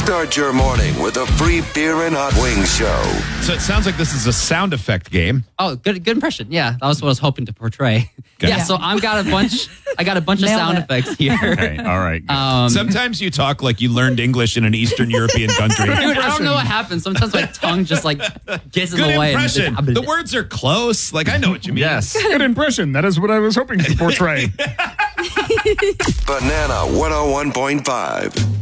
Start your morning with a free beer and hot wings show. So it sounds like this is a sound effect game. Oh, good impression. Yeah, that was what I was hoping to portray. Okay. Yeah, so I got a bunch of Nailed sound it. effects here. Okay, all right. Sometimes you talk like you learned English in an Eastern European country. Dude, I don't know what happens. Sometimes my tongue just like gets in Good the way. impression. The words are close. Like, I know what you mean. Yes. Good impression. That is what I was hoping to portray. Banana 101.5.